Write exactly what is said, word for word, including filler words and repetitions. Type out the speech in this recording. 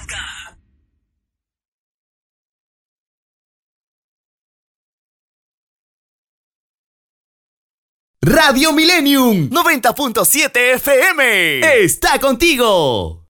Radio Millennium noventa punto siete F M está contigo.